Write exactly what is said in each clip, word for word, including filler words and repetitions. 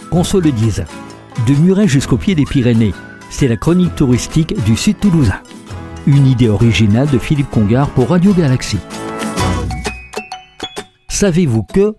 Qu'on se le dise, de Muret jusqu'au pied des Pyrénées, c'est la chronique touristique du Sud toulousain. Une idée originale de Philippe Congar pour Radio Galaxie. Savez-vous que...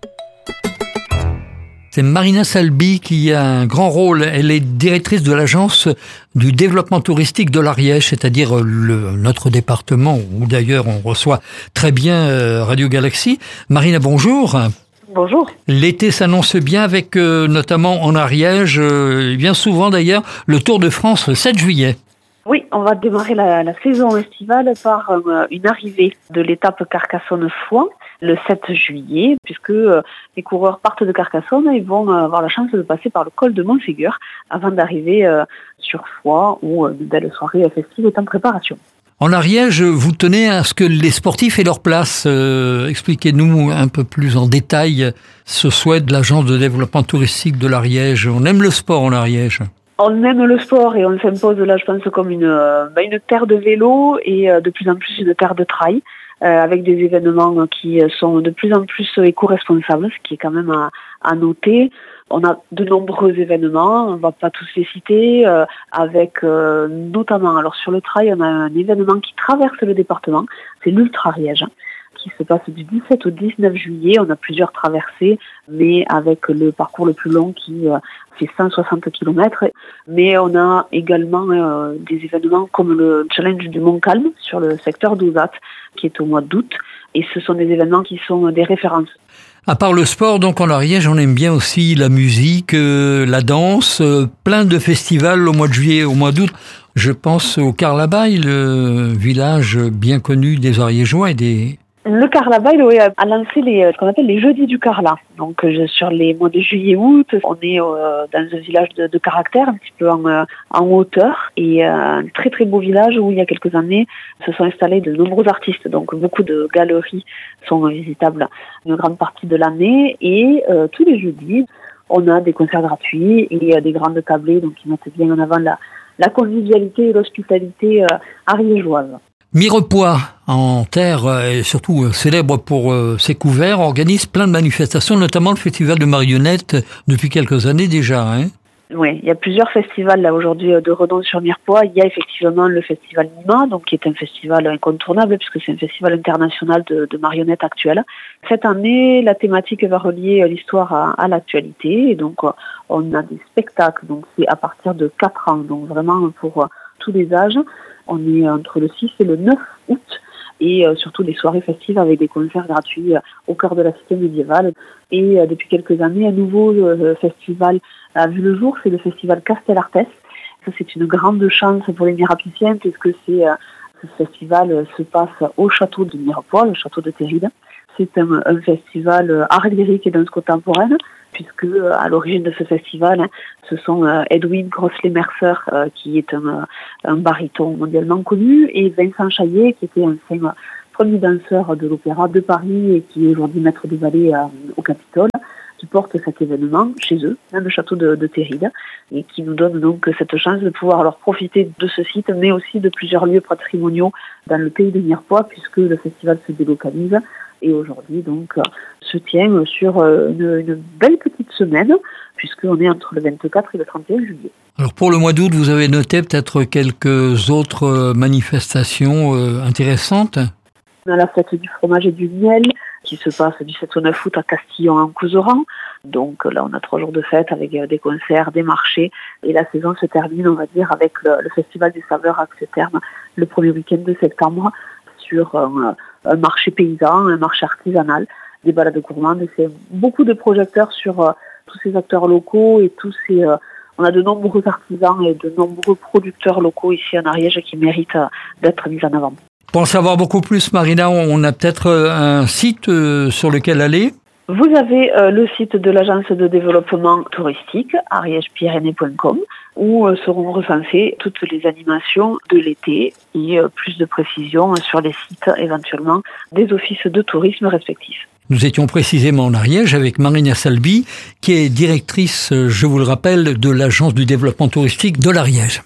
C'est Marina Salbi qui a un grand rôle. Elle est directrice de l'agence du développement touristique de l'Ariège, c'est-à-dire le, notre département où d'ailleurs on reçoit très bien Radio Galaxie. Marina, bonjour. Bonjour. L'été s'annonce bien avec euh, notamment en Ariège, euh, bien souvent d'ailleurs, le Tour de France le sept juillet. Oui, on va démarrer la, la saison estivale par euh, une arrivée de l'étape Carcassonne-Foix le sept juillet, puisque euh, les coureurs partent de Carcassonne et vont euh, avoir la chance de passer par le col de Montségur avant d'arriver euh, sur Foix où euh, de belles soirées festives est en préparation. En Ariège, vous tenez à ce que les sportifs aient leur place. Euh, expliquez-nous un peu plus en détail ce souhait de l'agence de développement touristique de l'Ariège. On aime le sport en Ariège. On aime le sport et on s'impose là, je pense, comme une, euh, une terre de vélo et euh, de plus en plus une terre de trail, euh, avec des événements qui sont de plus en plus éco-responsables, ce qui est quand même à, à noter. On a de nombreux événements, on ne va pas tous les citer, euh, avec euh, notamment, alors sur le trail, on a un événement qui traverse le département, c'est l'Ultra Ariège, qui se passe du dix-sept au dix-neuf juillet. On a plusieurs traversées, mais avec le parcours le plus long qui euh, fait cent soixante kilomètres. Mais on a également euh, des événements comme le Challenge du Mont-Calm sur le secteur d'Ouzat, qui est au mois d'août. Et ce sont des événements qui sont des références. À part le sport, donc en Ariège, on aime bien aussi la musique, euh, la danse, euh, plein de festivals au mois de juillet, au mois d'août. Je pense au Carlabail, le village bien connu des Ariégeois et des... Le Carlabail oui, a lancé les, ce qu'on appelle les jeudis du Carla. Donc euh, sur les mois de juillet-août, on est euh, dans un village de, de caractère, un petit peu en, euh, en hauteur, et euh, un très très beau village où il y a quelques années se sont installés de nombreux artistes. Donc beaucoup de galeries sont visitables une grande partie de l'année, et euh, tous les jeudis, on a des concerts gratuits et euh, des grandes tablées, donc qui mettent bien en avant la, la convivialité et l'hospitalité euh, ariégeoise. Mirepoix, en terre et surtout célèbre pour ses couverts, organise plein de manifestations, notamment le festival de marionnettes depuis quelques années déjà. Hein. Oui, il y a plusieurs festivals là aujourd'hui de renom sur Mirepoix. Il y a effectivement le festival Nima, donc qui est un festival incontournable puisque c'est un festival international de, de marionnettes actuelles. Cette année, la thématique va relier l'histoire à, à l'actualité, et donc on a des spectacles. Donc c'est à partir de quatre ans, donc vraiment pour tous les âges. On est entre le six et le neuf août, et euh, surtout des soirées festives avec des concerts gratuits euh, au cœur de la cité médiévale. Et euh, depuis quelques années, un nouveau euh, festival a vu le jour, c'est le festival Castellartes. Ça, c'est une grande chance pour les Mirapiciens puisque c'est, euh, ce festival euh, se passe au château de Mirepoix, le château de Téride. C'est un, un festival euh, art lyrique et danse contemporaine, puisque euh, à l'origine de ce festival, hein, ce sont euh, Edwin Crossley-Mercer, euh, qui est un, un baryton mondialement connu, et Vincent Chaillet, qui était un euh, premier danseur de l'opéra de Paris et qui est aujourd'hui maître de ballet euh, au Capitole, qui porte cet événement chez eux, hein, le château de, de Téride, et qui nous donne donc cette chance de pouvoir alors profiter de ce site, mais aussi de plusieurs lieux patrimoniaux dans le pays de Mirepoix, puisque le festival se délocalise. Et aujourd'hui, donc, se tient sur une, une belle petite semaine, puisqu'on est entre le vingt-quatre et le trente et un juillet. Alors, pour le mois d'août, vous avez noté peut-être quelques autres manifestations euh, intéressantes. On a la fête du fromage et du miel, qui se passe du sept au neuf août à Castillon-en-Couseran. Donc là, on a trois jours de fête avec des concerts, des marchés. Et la saison se termine, on va dire, avec le, le Festival des Saveurs à Axeterme, le premier week-end de septembre, sur un, un marché paysan, un marché artisanal, des balades gourmandes. C'est beaucoup de projecteurs sur euh, tous ces acteurs locaux et tous ces... Euh, on a de nombreux artisans et de nombreux producteurs locaux ici en Ariège qui méritent euh, d'être mis en avant. Pour en savoir beaucoup plus, Marina, on a peut-être un site euh, sur lequel aller. Vous avez euh, le site de l'agence de développement touristique, ariège pyrénées point com, où euh, seront recensées toutes les animations de l'été et euh, plus de précisions sur les sites éventuellement des offices de tourisme respectifs. Nous étions précisément en Ariège avec Marina Salbi, qui est directrice, je vous le rappelle, de l'agence du développement touristique de l'Ariège.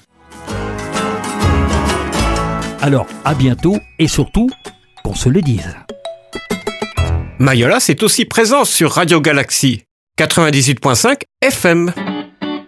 Alors, à bientôt et surtout, qu'on se le dise. Mayala, c'est aussi présent sur Radio Galaxie. quatre-vingt-dix-huit virgule cinq F M.